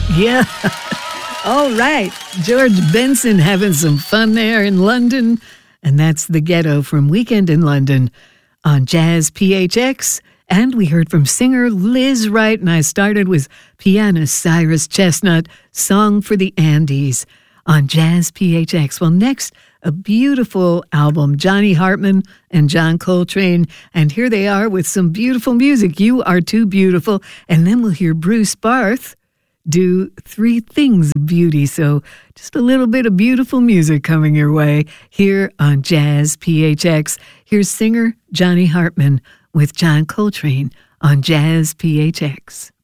Yeah. All right. George Benson having some fun there in London. And that's The Ghetto from Weekend in London on Jazz PHX. And we heard from singer Liz Wright. And I started with pianist Cyrus Chestnut, Song for the Andes on Jazz PHX. Well, next, a beautiful album, Johnny Hartman and John Coltrane. And here they are with some beautiful music. You Are Too Beautiful. And then we'll hear Bruce Barth do Three Things of Beauty. So just a little bit of beautiful music coming your way here on Jazz PHX. Here's singer Johnny Hartman with John Coltrane on Jazz PHX.